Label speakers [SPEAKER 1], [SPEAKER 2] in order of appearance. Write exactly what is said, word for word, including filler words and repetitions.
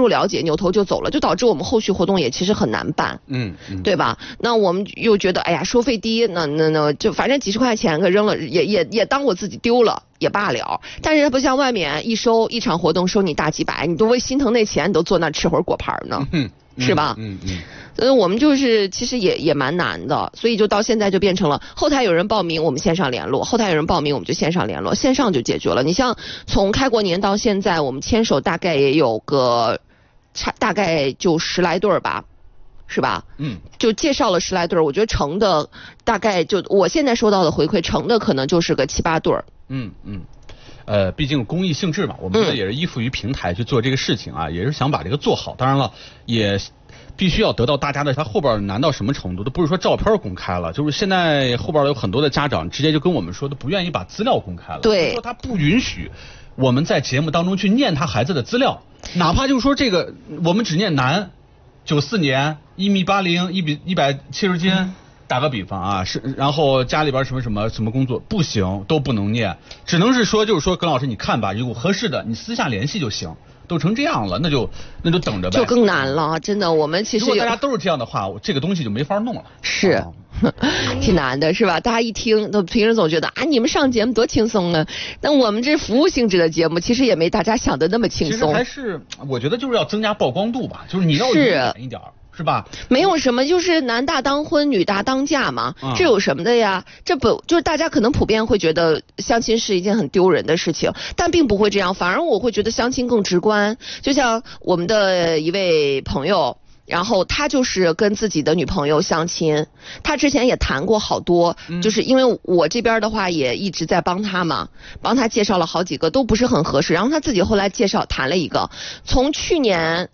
[SPEAKER 1] 入了解，扭头就走了，就导致我们后续活动也其实很难办，
[SPEAKER 2] 嗯嗯，
[SPEAKER 1] 对吧？那我们又觉得，哎呀，收费低，那那那就反正几十块钱给扔了，也也也当我自己丢了也罢了。但是它不像外面一收一场活动收你大几百，你都会心疼那钱，你都坐那吃会儿果盘呢，
[SPEAKER 2] 嗯
[SPEAKER 1] 是吧？
[SPEAKER 2] 嗯嗯。
[SPEAKER 1] 所以我们就是其实也也蛮难的，所以就到现在就变成了后台有人报名我们线上联络，后台有人报名我们就线上联络，线上就解决了。你像从开过年到现在，我们牵手大概也有个差大概就十来对儿吧，是吧？
[SPEAKER 2] 嗯，
[SPEAKER 1] 就介绍了十来对儿，我觉得成的大概就我现在收到的回馈，成的可能就是个七八对儿。
[SPEAKER 2] 嗯嗯。呃，毕竟公益性质嘛，我们也是依附于平台去做这个事情啊，嗯、也是想把这个做好。当然了，也必须要得到大家的。它后边难到什么程度？都不是说照片公开了，就是现在后边有很多的家长直接就跟我们说，都不愿意把资料公开了。
[SPEAKER 1] 对，
[SPEAKER 2] 说他不允许我们在节目当中去念他孩子的资料，哪怕就是说这个我们只念男，九四年，一米八零，一比一百七十斤。嗯，打个比方啊，是然后家里边什么什么什么工作不行，都不能念，只能是说就是说耿老师你看吧，如果合适的你私下联系就行。都成这样了，那就那就等着呗，
[SPEAKER 1] 就更难了，真的。我们其实
[SPEAKER 2] 如果大家都是这样的话，这个东西就没法弄了。
[SPEAKER 1] 是，啊、挺难的，是吧？大家一听，都平时总觉得啊，你们上节目多轻松啊，但我们这服务性质的节目，其实也没大家想的那么轻松。
[SPEAKER 2] 其实还是我觉得就是要增加曝光度吧，就是你要远一点。是吧？
[SPEAKER 1] 没有什么，就是男大当婚，女大当嫁嘛，嗯、这有什么的呀？这不就是大家可能普遍会觉得相亲是一件很丢人的事情，但并不会这样，反而我会觉得相亲更直观。就像我们的一位朋友，然后他就是跟自己的女朋友相亲，他之前也谈过好多，嗯、就是因为我这边的话也一直在帮他嘛，帮他介绍了好几个，都不是很合适，然后他自己后来介绍谈了一个，从去年